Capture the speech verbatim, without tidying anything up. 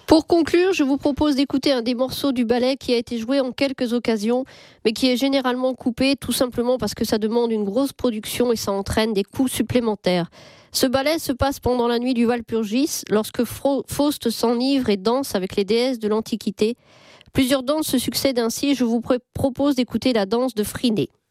Pour conclure, je vous propose d'écouter un des morceaux du ballet qui a été joué en quelques occasions, mais qui est généralement coupé tout simplement parce que ça demande une grosse production et ça entraîne des coûts supplémentaires. Ce ballet se passe pendant la nuit du Walpurgis, lorsque Faust s'enivre et danse avec les déesses de l'Antiquité. Plusieurs danses se succèdent ainsi et je vous propose d'écouter la danse de Phryné.